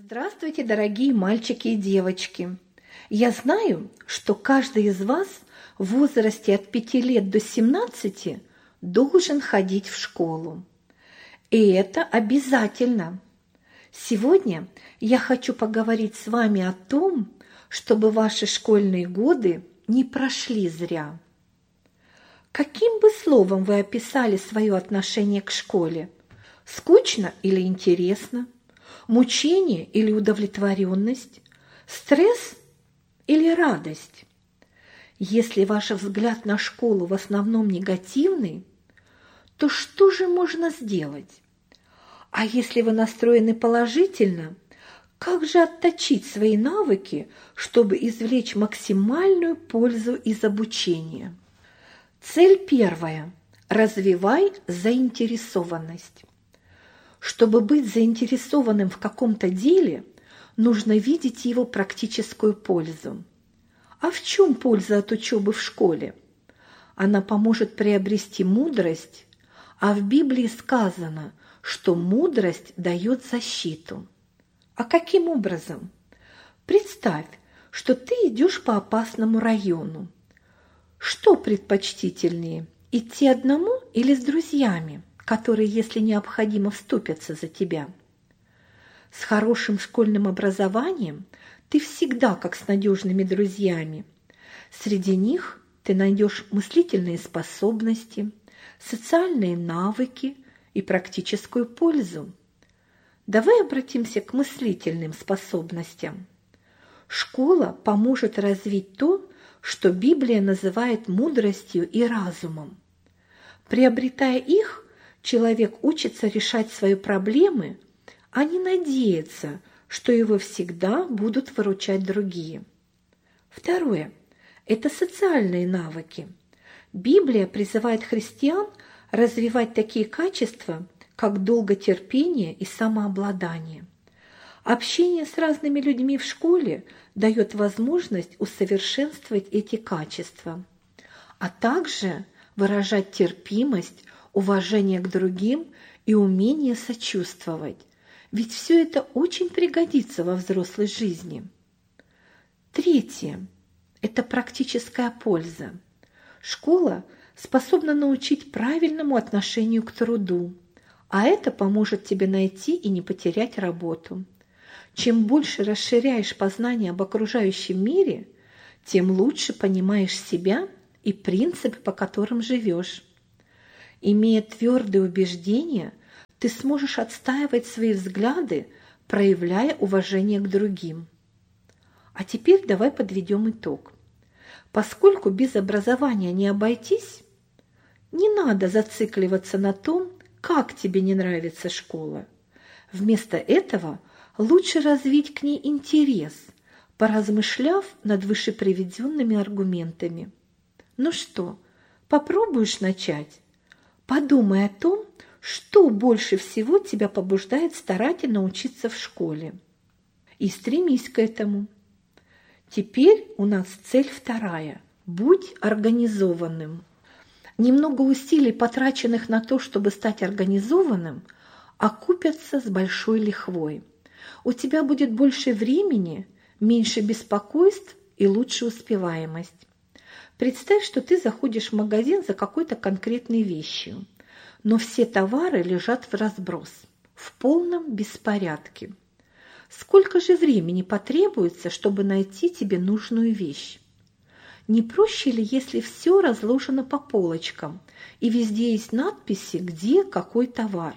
Здравствуйте, дорогие мальчики и девочки! Я знаю, что каждый из вас в возрасте от 5 лет до 17 должен ходить в школу. И это обязательно. Сегодня я хочу поговорить с вами о том, чтобы ваши школьные годы не прошли зря. Каким бы словом вы описали свое отношение к школе? Скучно или интересно? Мучение или удовлетворенность? Стресс или радость? Если ваш взгляд на школу в основном негативный, то что же можно сделать? А если вы настроены положительно, как же отточить свои навыки, чтобы извлечь максимальную пользу из обучения? Цель первая – развивай заинтересованность. Чтобы быть заинтересованным в каком-то деле, нужно видеть его практическую пользу. А в чем польза от учебы в школе? Она поможет приобрести мудрость, а в Библии сказано, что мудрость дает защиту. А каким образом? Представь, что ты идешь по опасному району. Что предпочтительнее, идти одному или с друзьями, которые, если необходимо, вступятся за тебя? С хорошим школьным образованием ты всегда как с надежными друзьями. Среди них ты найдешь мыслительные способности, социальные навыки и практическую пользу. Давай обратимся к мыслительным способностям. Школа поможет развить то, что Библия называет мудростью и разумом. Приобретая их, человек учится решать свои проблемы, а не надеяться, что его всегда будут выручать другие. Второе – это социальные навыки. Библия призывает христиан развивать такие качества, как долготерпение и самообладание. Общение с разными людьми в школе дает возможность усовершенствовать эти качества, а также выражать терпимость, уважение к другим и умение сочувствовать. Ведь все это очень пригодится во взрослой жизни. Третье – это практическая польза. Школа способна научить правильному отношению к труду, а это поможет тебе найти и не потерять работу. Чем больше расширяешь познание об окружающем мире, тем лучше понимаешь себя и принципы, по которым живешь. Имея твердые убеждения, ты сможешь отстаивать свои взгляды, проявляя уважение к другим. А теперь давай подведем итог. Поскольку без образования не обойтись, не надо зацикливаться на том, как тебе не нравится школа. Вместо этого лучше развить к ней интерес, поразмышляв над вышеприведенными аргументами. Ну что, попробуешь начать? Подумай о том, что больше всего тебя побуждает старательно учиться в школе. И стремись к этому. Теперь у нас цель вторая – будь организованным. Немного усилий, потраченных на то, чтобы стать организованным, окупятся с большой лихвой. У тебя будет больше времени, меньше беспокойств и лучше успеваемость. Представь, что ты заходишь в магазин за какой-то конкретной вещью, но все товары лежат вразброс, в полном беспорядке. Сколько же времени потребуется, чтобы найти тебе нужную вещь? Не проще ли, если все разложено по полочкам и везде есть надписи, где какой товар?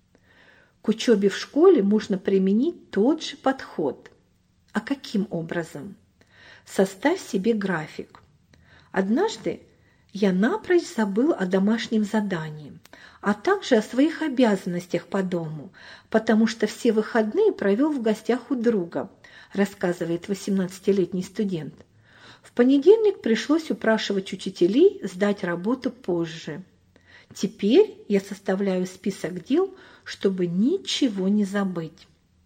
К учебе в школе можно применить тот же подход. А каким образом? Составь себе график. Однажды я напрочь забыл о домашнем задании, а также о своих обязанностях по дому, потому что все выходные провел в гостях у друга, рассказывает 18-летний студент. В понедельник пришлось упрашивать учителей сдать работу позже. Теперь я составляю список дел, чтобы ничего не забыть.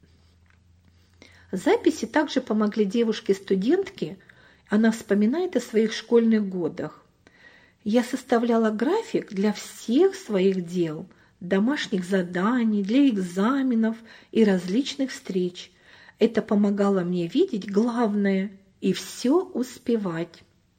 Записи также помогли девушке-студентке. Она вспоминает о своих школьных годах. Я составляла график для всех своих дел, домашних заданий, для экзаменов и различных встреч. Это помогало мне видеть главное и все успевать.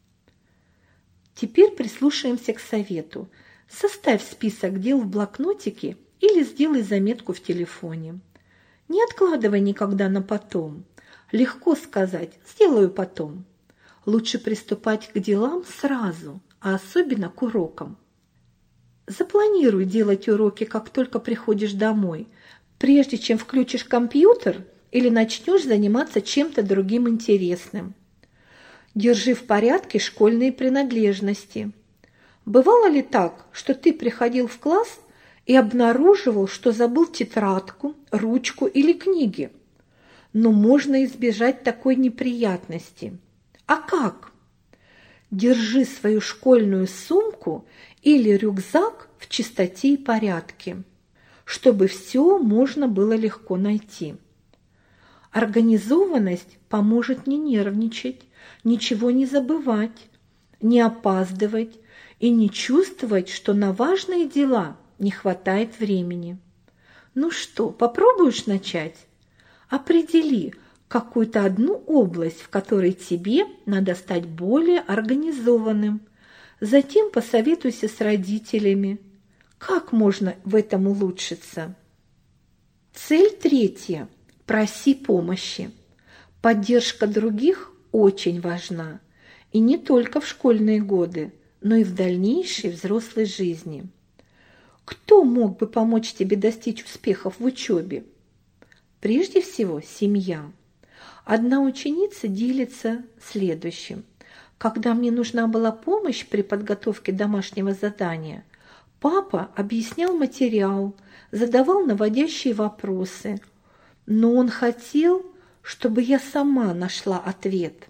Теперь прислушаемся к совету. Составь список дел в блокнотике или сделай заметку в телефоне. Не откладывай никогда на потом. Легко сказать «сделаю потом». Лучше приступать к делам сразу, а особенно к урокам. Запланируй делать уроки, как только приходишь домой, прежде чем включишь компьютер или начнешь заниматься чем-то другим интересным. Держи в порядке школьные принадлежности. Бывало ли так, что ты приходил в класс и обнаруживал, что забыл тетрадку, ручку или книги? Но можно избежать такой неприятности. А как? Держи свою школьную сумку или рюкзак в чистоте и порядке, чтобы все можно было легко найти. Организованность поможет не нервничать, ничего не забывать, не опаздывать и не чувствовать, что на важные дела не хватает времени. Ну что, попробуешь начать? Определи какую-то одну область, в которой тебе надо стать более организованным. Затем посоветуйся с родителями. Как можно в этом улучшиться? Цель третья. Проси помощи. Поддержка других очень важна. И не только в школьные годы, но и в дальнейшей взрослой жизни. Кто мог бы помочь тебе достичь успехов в учебе? Прежде всего, семья. Одна ученица делится следующим. Когда мне нужна была помощь при подготовке домашнего задания, папа объяснял материал, задавал наводящие вопросы, но он хотел, чтобы я сама нашла ответ.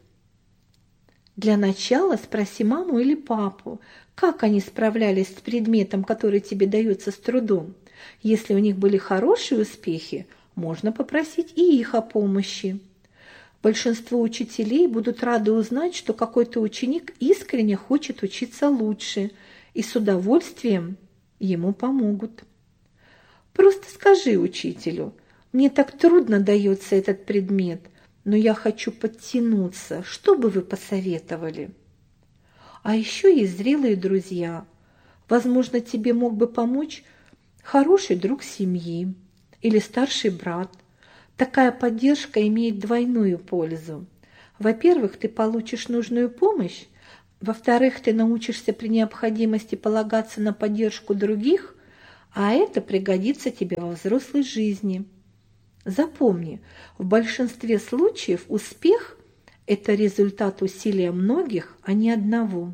Для начала спроси маму или папу, как они справлялись с предметом, который тебе дается с трудом. Если у них были хорошие успехи, можно попросить и их о помощи. Большинство учителей будут рады узнать, что какой-то ученик искренне хочет учиться лучше и с удовольствием ему помогут. Просто скажи учителю: «Мне так трудно дается этот предмет, но я хочу подтянуться. Что бы вы посоветовали?» А еще есть зрелые друзья. Возможно, тебе мог бы помочь хороший друг семьи или старший брат. Такая поддержка имеет двойную пользу. Во-первых, ты получишь нужную помощь. Во-вторых, ты научишься при необходимости полагаться на поддержку других, а это пригодится тебе во взрослой жизни. Запомни, в большинстве случаев успех – это результат усилия многих, а не одного.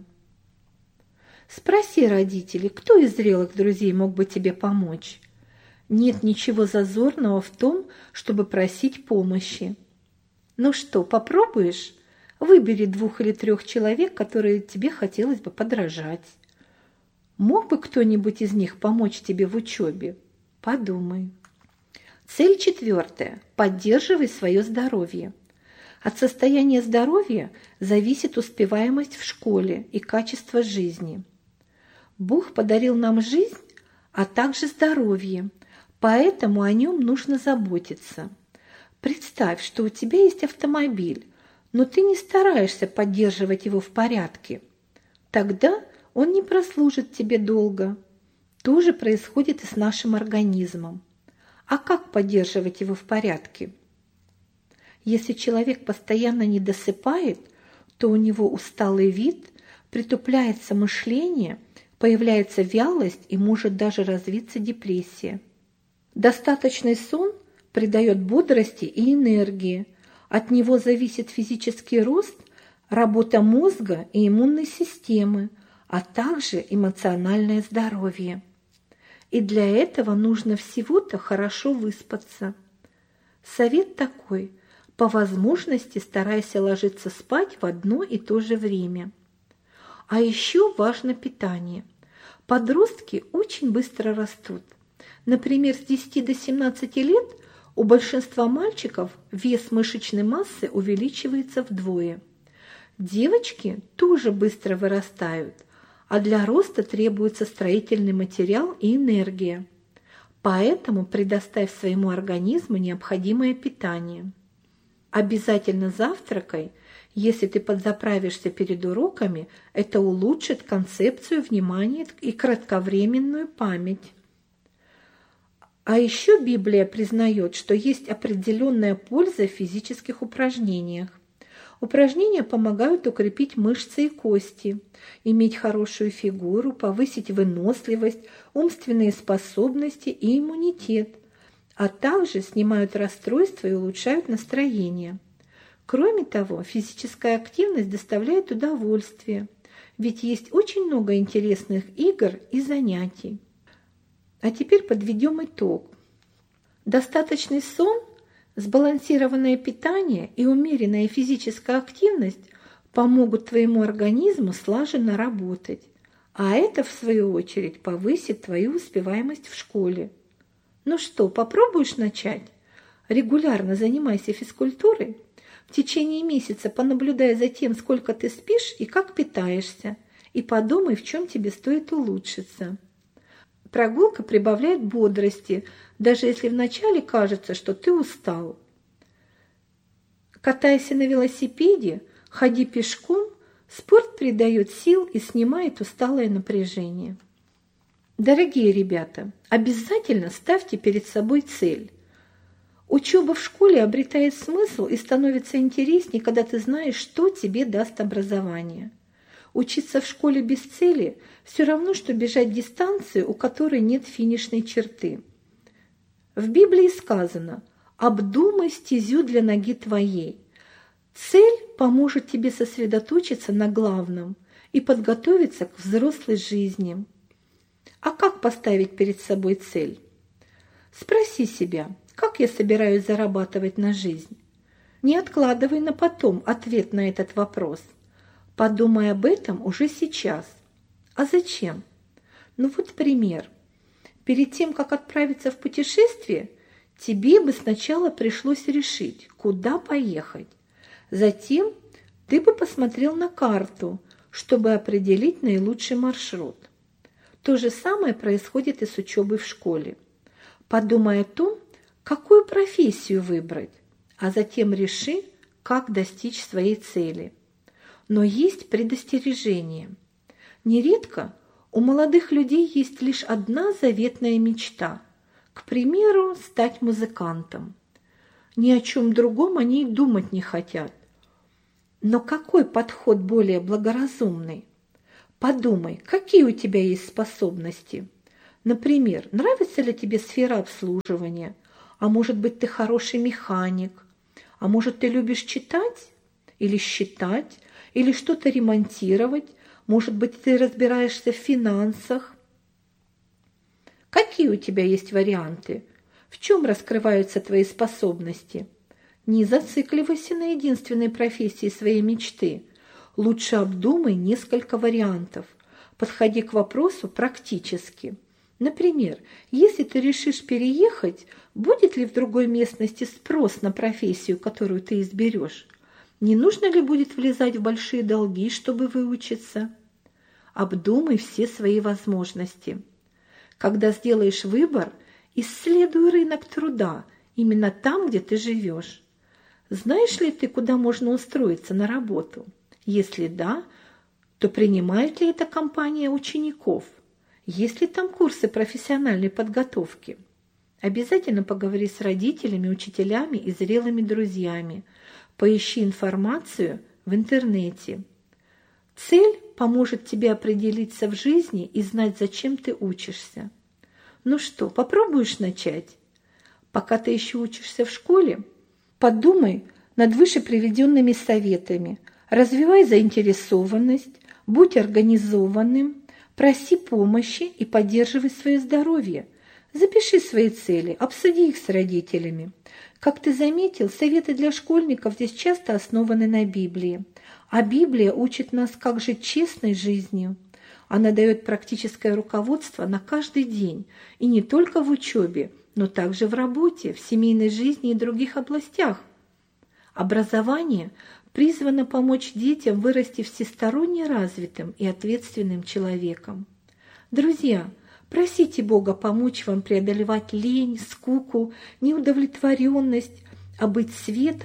Спроси родителей, кто из зрелых друзей мог бы тебе помочь. Нет ничего зазорного в том, чтобы просить помощи. Ну что, попробуешь? Выбери 2 или 3 человек, которые тебе хотелось бы подражать. Мог бы кто-нибудь из них помочь тебе в учебе? Подумай. Цель 4. Поддерживай свое здоровье. От состояния здоровья зависит успеваемость в школе и качество жизни. Бог подарил нам жизнь, а также здоровье, поэтому о нем нужно заботиться. Представь, что у тебя есть автомобиль, но ты не стараешься поддерживать его в порядке. Тогда он не прослужит тебе долго. То же происходит и с нашим организмом. А как поддерживать его в порядке? Если человек постоянно не досыпает, то у него усталый вид, притупляется мышление, появляется вялость и может даже развиться депрессия. Достаточный сон придает бодрости и энергии. От него зависит физический рост, работа мозга и иммунной системы, а также эмоциональное здоровье. И для этого нужно всего-то хорошо выспаться. Совет такой: по возможности старайся ложиться спать в одно и то же время. А еще важно питание. Подростки очень быстро растут. Например, с 10 до 17 лет у большинства мальчиков вес мышечной массы увеличивается вдвое. Девочки тоже быстро вырастают, а для роста требуется строительный материал и энергия. Поэтому предоставь своему организму необходимое питание. Обязательно завтракай. Если ты подзаправишься перед уроками, это улучшит концепцию внимания и кратковременную память. А еще Библия признает, что есть определенная польза в физических упражнениях. Упражнения помогают укрепить мышцы и кости, иметь хорошую фигуру, повысить выносливость, умственные способности и иммунитет, а также снимают расстройства и улучшают настроение. Кроме того, физическая активность доставляет удовольствие, ведь есть очень много интересных игр и занятий. А теперь подведем итог. Достаточный сон, сбалансированное питание и умеренная физическая активность помогут твоему организму слаженно работать, а это, в свою очередь, повысит твою успеваемость в школе. Ну что, попробуешь начать? Регулярно занимайся физкультурой. В течение месяца понаблюдай за тем, сколько ты спишь и как питаешься, и подумай, в чем тебе стоит улучшиться. Прогулка прибавляет бодрости, даже если вначале кажется, что ты устал. Катайся на велосипеде, ходи пешком, спорт придает сил и снимает усталое напряжение. Дорогие ребята, обязательно ставьте перед собой цель. Учеба в школе обретает смысл и становится интереснее, когда ты знаешь, что тебе даст образование. Учиться в школе без цели все равно, что бежать дистанцию, у которой нет финишной черты. В Библии сказано: «Обдумай стезю для ноги твоей». Цель поможет тебе сосредоточиться на главном и подготовиться к взрослой жизни. А как поставить перед собой цель? Спроси себя, как я собираюсь зарабатывать на жизнь? Не откладывай на потом ответ на этот вопрос. Подумай об этом уже сейчас. А зачем? Ну вот пример. Перед тем, как отправиться в путешествие, тебе бы сначала пришлось решить, куда поехать. Затем ты бы посмотрел на карту, чтобы определить наилучший маршрут. То же самое происходит и с учебой в школе. Подумай о том, какую профессию выбрать, а затем реши, как достичь своей цели. Но есть предостережение. Нередко у молодых людей есть лишь одна заветная мечта. К примеру, стать музыкантом. Ни о чем другом они и думать не хотят. Но какой подход более благоразумный? Подумай, какие у тебя есть способности. Например, нравится ли тебе сфера обслуживания? А может быть, ты хороший механик? А может, ты любишь читать или считать? Или что-то ремонтировать? Может быть, ты разбираешься в финансах? Какие у тебя есть варианты? В чем раскрываются твои способности? Не зацикливайся на единственной профессии своей мечты. Лучше обдумай несколько вариантов. Подходи к вопросу практически. Например, если ты решишь переехать, будет ли в другой местности спрос на профессию, которую ты изберешь? Не нужно ли будет влезать в большие долги, чтобы выучиться? Обдумай все свои возможности. Когда сделаешь выбор, исследуй рынок труда именно там, где ты живешь. Знаешь ли ты, куда можно устроиться на работу? Если да, то принимает ли эта компания учеников? Есть ли там курсы профессиональной подготовки? Обязательно поговори с родителями, учителями и зрелыми друзьями. Поищи информацию в интернете. Цель поможет тебе определиться в жизни и знать, зачем ты учишься. Ну что, попробуешь начать? Пока ты еще учишься в школе, подумай над выше приведенными советами. Развивай заинтересованность, будь организованным, проси помощи и поддерживай свое здоровье. Запиши свои цели, обсуди их с родителями. Как ты заметил, советы для школьников здесь часто основаны на Библии. А Библия учит нас, как жить честной жизнью. Она дает практическое руководство на каждый день, и не только в учебе, но также в работе, в семейной жизни и других областях. Образование призвано помочь детям вырасти всесторонне развитым и ответственным человеком. Друзья, просите Бога помочь вам преодолевать лень, скуку, неудовлетворенность, а быть светом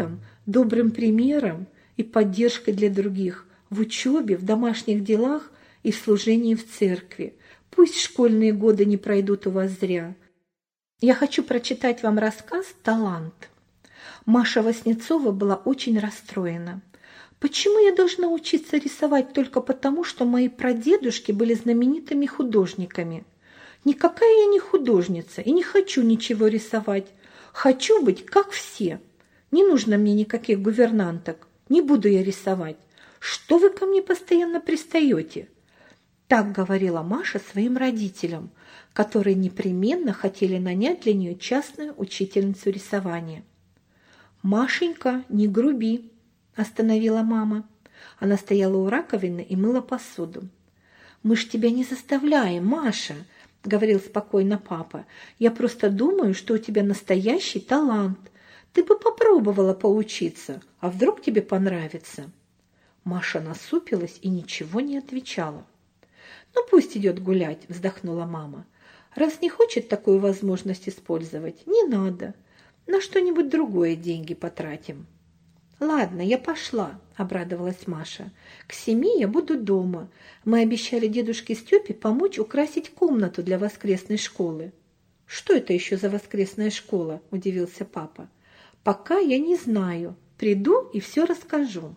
добрым примером и поддержкой для других в учебе, в домашних делах и в служении в церкви. Пусть школьные годы не пройдут у вас зря. Я хочу прочитать вам рассказ «Талант». Маша Васнецова была очень расстроена. «Почему я должна учиться рисовать только потому, что мои прадедушки были знаменитыми художниками? Никакая я не художница и не хочу ничего рисовать. Хочу быть как все. Не нужно мне никаких гувернанток. Не буду я рисовать. Что вы ко мне постоянно пристаете?» Так говорила Маша своим родителям, которые непременно хотели нанять для нее частную учительницу рисования. «Машенька, не груби!» – остановила мама. Она стояла у раковины и мыла посуду. «Мы ж тебя не заставляем, Маша!» – говорил спокойно папа. «Я просто думаю, что у тебя настоящий талант. Ты бы попробовала поучиться, а вдруг тебе понравится?» Маша насупилась и ничего не отвечала. «Ну, пусть идет гулять», – вздохнула мама. «Раз не хочет такую возможность использовать, не надо. На что-нибудь другое деньги потратим». «Ладно, я пошла», – обрадовалась Маша. «К 7 я буду дома. Мы обещали дедушке Степе помочь украсить комнату для воскресной школы». «Что это еще за воскресная школа?» – удивился папа. «Пока я не знаю. Приду и все расскажу».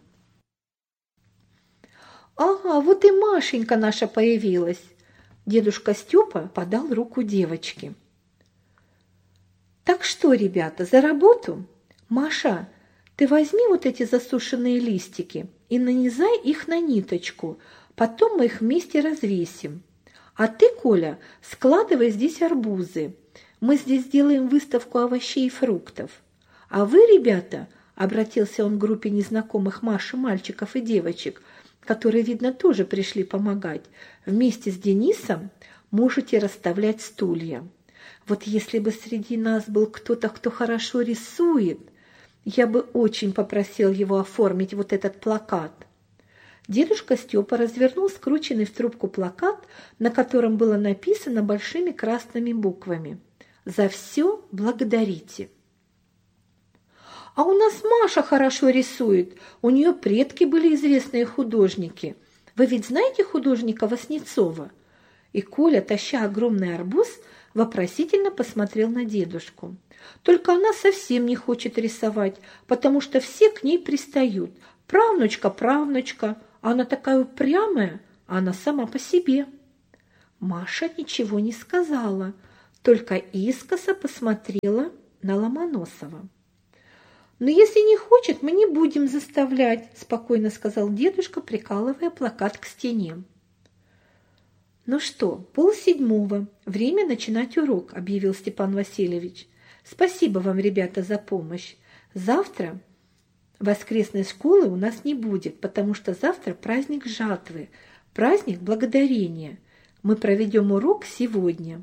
«Ага, вот и Машенька наша появилась!» Дедушка Степа подал руку девочке. «Так что, ребята, за работу? Маша, ты возьми вот эти засушенные листики и нанизай их на ниточку, потом мы их вместе развесим. А ты, Коля, складывай здесь арбузы. Мы здесь сделаем выставку овощей и фруктов. А вы, ребята, — обратился он к группе незнакомых Маши мальчиков и девочек, которые, видно, тоже пришли помогать, вместе с Денисом можете расставлять стулья. Вот если бы среди нас был кто-то, кто хорошо рисует, я бы очень попросил его оформить вот этот плакат». Дедушка Степа развернул скрученный в трубку плакат, на котором было написано большими красными буквами: «За все благодарите». «А у нас Маша хорошо рисует, у нее предки были известные художники. Вы ведь знаете художника Васнецова?» И Коля, таща огромный арбуз, вопросительно посмотрел на дедушку. «Только она совсем не хочет рисовать, потому что все к ней пристают. Правнучка, правнучка, а она такая упрямая, а она сама по себе». Маша ничего не сказала, только искоса посмотрела на Ломоносова. «Но если не хочет, мы не будем заставлять», – спокойно сказал дедушка, прикалывая плакат к стене. «Ну что, 6:30, время начинать урок», – объявил Степан Васильевич. «Спасибо вам, ребята, за помощь. Завтра воскресной школы у нас не будет, потому что завтра праздник жатвы, праздник благодарения. Мы проведем урок сегодня».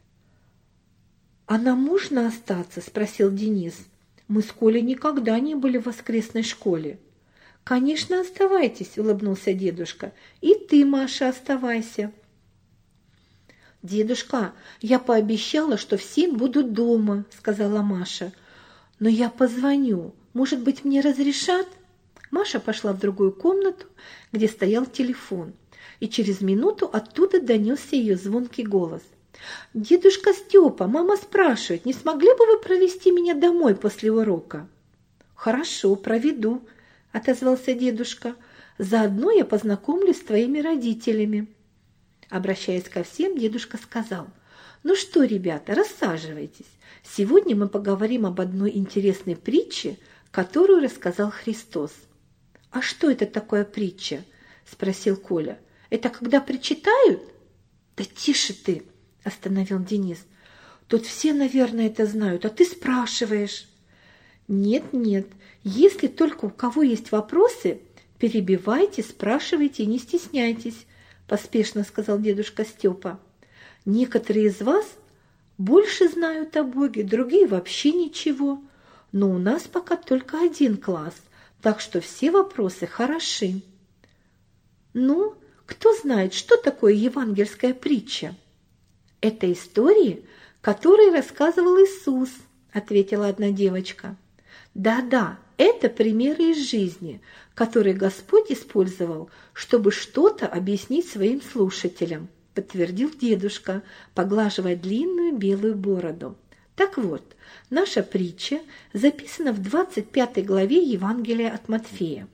«А нам можно остаться?» – спросил Денис. «Мы с Колей никогда не были в воскресной школе». «Конечно, оставайтесь», – улыбнулся дедушка. «И ты, Маша, оставайся». «Дедушка, я пообещала, что в 7 буду дома», – сказала Маша. «Но я позвоню. Может быть, мне разрешат?» Маша пошла в другую комнату, где стоял телефон, и через минуту оттуда донесся ее звонкий голос. «Дедушка Степа, мама спрашивает, не смогли бы вы провести меня домой после урока?» «Хорошо, проведу», – отозвался дедушка. «Заодно я познакомлюсь с твоими родителями». Обращаясь ко всем, дедушка сказал: «Ну что, ребята, рассаживайтесь. Сегодня мы поговорим об одной интересной притче, которую рассказал Христос». «А что это такое притча?» – спросил Коля. «Это когда причитают?» «Да тише ты!» – остановил Денис. «Тут все, наверное, это знают, а ты спрашиваешь». «Нет, если только у кого есть вопросы, перебивайте, спрашивайте и не стесняйтесь», – поспешно сказал дедушка Степа. «Некоторые из вас больше знают о Боге, другие вообще ничего. Но у нас пока только 1 класс, так что все вопросы хороши». «Ну, кто знает, что такое евангельская притча?» «Это истории, которые рассказывал Иисус», – ответила одна девочка. «Да, это примеры из жизни, которые Господь использовал, чтобы что-то объяснить своим слушателям, подтвердил дедушка, поглаживая длинную белую бороду. Так вот, наша притча записана в 25 главе Евангелия от Матфея.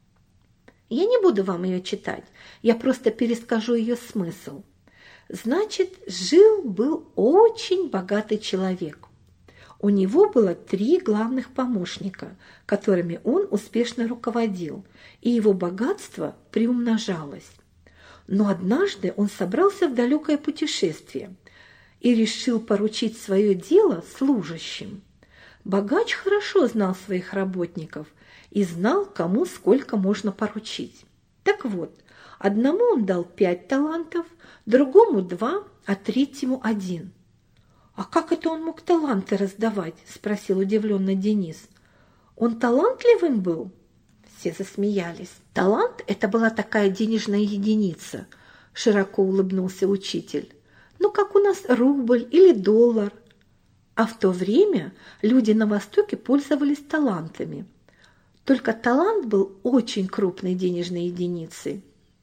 Я не буду вам ее читать, я просто перескажу ее смысл. Значит, жил-был очень богатый человек. У него было 3 главных помощника, которыми он успешно руководил, и его богатство приумножалось. Но однажды он собрался в далекое путешествие и решил поручить свое дело служащим. Богач хорошо знал своих работников и знал, кому сколько можно поручить. Так вот, одному он дал 5 талантов, другому 2, а третьему 1. «А как это он мог таланты раздавать?» – спросил удивленно Денис. «Он талантливым был?» Все засмеялись. «Талант – это была такая денежная единица», – широко улыбнулся учитель. «Ну, как у нас рубль или доллар». А в то время люди на Востоке пользовались талантами. Только талант был очень крупной денежной единицей.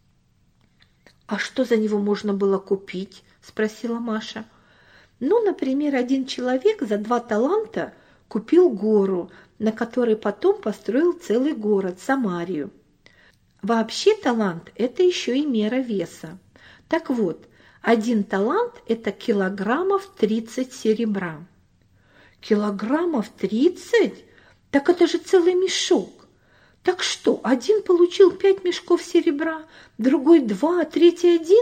«А что за него можно было купить?» – спросила Маша. Ну, например, один человек за 2 таланта купил гору, на которой потом построил целый город, Самарию. Вообще талант – это еще и мера веса. Так вот, 1 талант – это килограммов 30 серебра. Килограммов 30? Так это же целый мешок. Так что, один получил 5 мешков серебра, другой 2, а третий 1?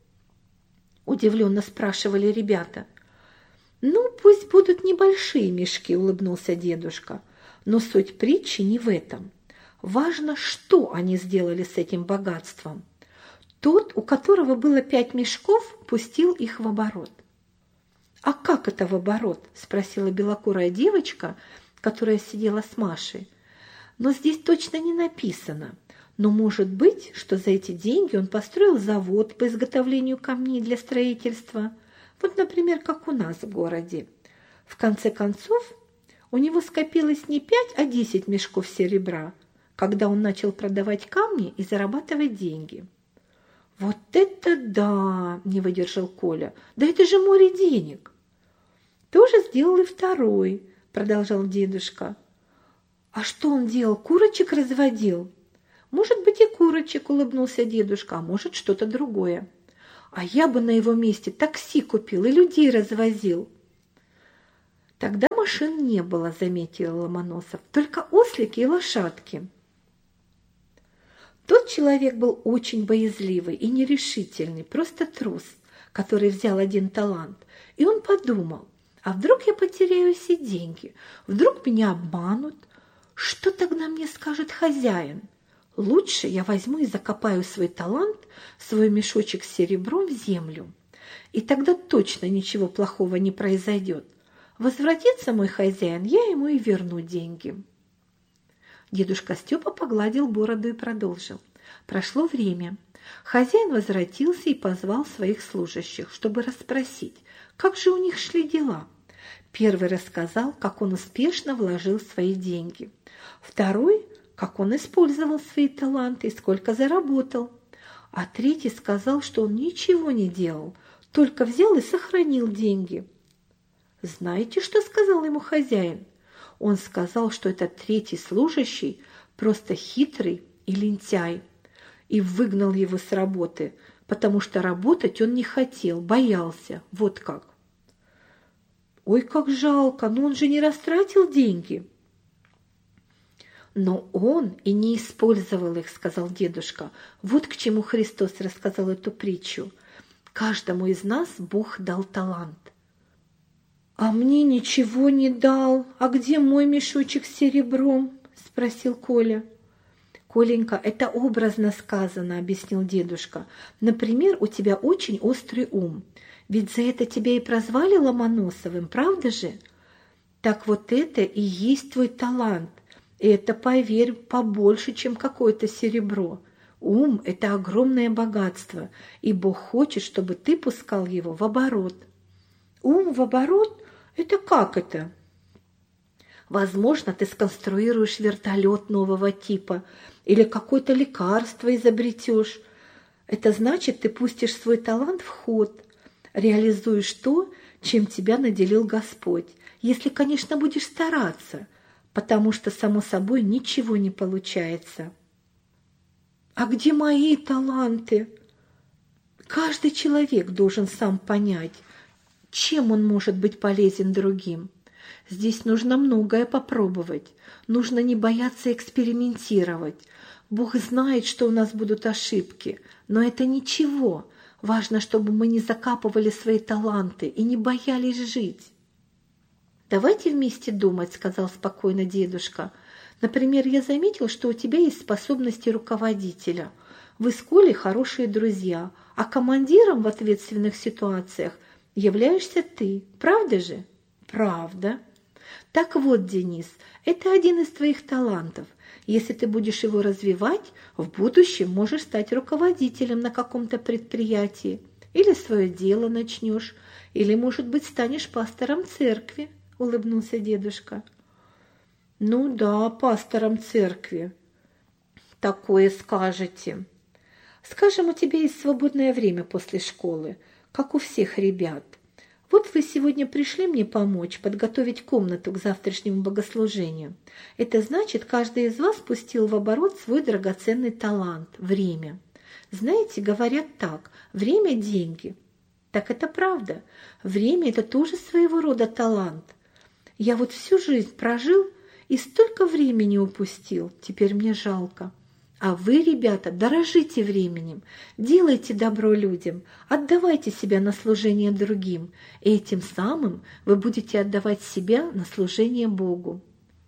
Удивленно спрашивали ребята. «Ну, пусть будут небольшие мешки», – улыбнулся дедушка. «Но суть притчи не в этом. Важно, что они сделали с этим богатством. Тот, у которого было 5 мешков, пустил их в оборот». «А как это в оборот?» – спросила белокурая девочка, которая сидела с Машей. «Но здесь точно не написано. Но может быть, что за эти деньги он построил завод по изготовлению камней для строительства. Вот, например, как у нас в городе. В конце концов, у него скопилось не 5, а 10 мешков серебра, когда он начал продавать камни и зарабатывать деньги». «Вот это да!» – не выдержал Коля. «Да это же море денег!» «Тоже сделал и второй», – продолжал дедушка. «А что он делал? Курочек разводил?» «Может быть, и курочек», – улыбнулся дедушка, – «а может, что-то другое. А я бы на его месте такси купил и людей развозил». «Тогда машин не было», – заметил Ломоносов, – «только ослики и лошадки». Тот человек был очень боязливый и нерешительный, просто трус, который взял 1 талант. И он подумал, а вдруг я потеряю все деньги, вдруг меня обманут? Что тогда мне скажет хозяин? Лучше я возьму и закопаю свой талант, свой мешочек с серебром в землю. И тогда точно ничего плохого не произойдет. Возвратится мой хозяин, я ему и верну деньги. Дедушка Степа погладил бороду и продолжил. Прошло время. Хозяин возвратился и позвал своих служащих, чтобы расспросить, как же у них шли дела. Первый рассказал, как он успешно вложил свои деньги. Второй, как он использовал свои таланты и сколько заработал. А третий сказал, что он ничего не делал, только взял и сохранил деньги. Знаете, что сказал ему хозяин? Он сказал, что этот третий служащий просто хитрый и лентяй, и выгнал его с работы, потому что работать он не хотел, боялся. Вот как. «Ой, как жалко, но он же не растратил деньги». «Но он и не использовал их», — сказал дедушка. «Вот к чему Христос рассказал эту притчу. Каждому из нас Бог дал талант». «А мне ничего не дал. А где мой мешочек с серебром?» – спросил Коля. «Коленька, это образно сказано», – объяснил дедушка. «Например, у тебя очень острый ум. Ведь за это тебя и прозвали Ломоносовым, правда же? Так вот это и есть твой талант. И это, поверь, побольше, чем какое-то серебро. Ум – это огромное богатство, и Бог хочет, чтобы ты пускал его в оборот». «Ум в оборот? Это как это?» Возможно, ты сконструируешь вертолет нового типа или какое-то лекарство изобретешь. Это значит, ты пустишь свой талант в ход, реализуешь то, чем тебя наделил Господь, если, конечно, будешь стараться, потому что, само собой, ничего не получается. А где мои таланты? Каждый человек должен сам понять, чем он может быть полезен другим. Здесь нужно многое попробовать, нужно не бояться экспериментировать. Бог знает, что у нас будут ошибки, но это ничего. Важно, чтобы мы не закапывали свои таланты и не боялись жить. «Давайте вместе думать», — сказал спокойно дедушка. «Например, я заметил, что у тебя есть способности руководителя. Вы с Колей хорошие друзья, а командиром в ответственных ситуациях являешься ты. Правда же?» «Правда». «Так вот, Денис, это один из твоих талантов. Если ты будешь его развивать, в будущем можешь стать руководителем на каком-то предприятии. Или свое дело начнешь, или, может быть, станешь пастором церкви», — улыбнулся дедушка. «Ну да, пастором церкви. Такое скажете. Скажем, у тебя есть свободное время после школы, как у всех ребят. Вот вы сегодня пришли мне помочь подготовить комнату к завтрашнему богослужению. Это значит, каждый из вас пустил в оборот свой драгоценный талант – время. Знаете, говорят так: время – деньги. Так это правда. Время – это тоже своего рода талант. Я вот всю жизнь прожил и столько времени упустил, теперь мне жалко. А вы, ребята, дорожите временем, делайте добро людям, отдавайте себя на служение другим, и этим самым вы будете отдавать себя на служение Богу.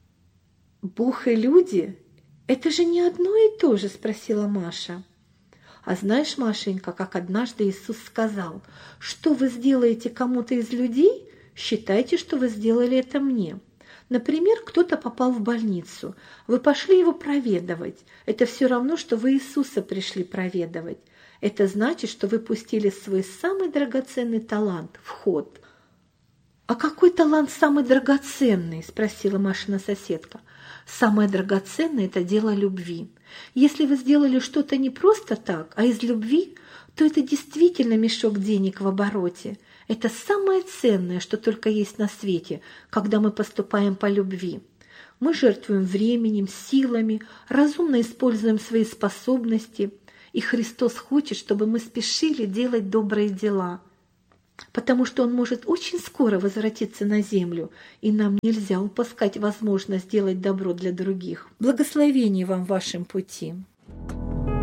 «Бог и люди – это же не одно и то же?» – спросила Маша. «А знаешь, Машенька, как однажды Иисус сказал: что вы сделаете кому-то из людей, считайте, что вы сделали это мне». Например, кто-то попал в больницу, вы пошли его проведывать. Это все равно, что вы Иисуса пришли проведывать. Это значит, что вы пустили свой самый драгоценный талант в ход. «А какой талант самый драгоценный?» – спросила Машина соседка. «Самое драгоценное – это дело любви. Если вы сделали что-то не просто так, а из любви, то это действительно мешок денег в обороте. Это самое ценное, что только есть на свете, когда мы поступаем по любви. Мы жертвуем временем, силами, разумно используем свои способности, и Христос хочет, чтобы мы спешили делать добрые дела, потому что Он может очень скоро возвратиться на землю, и нам нельзя упускать возможность делать добро для других. Благословений вам в вашем пути».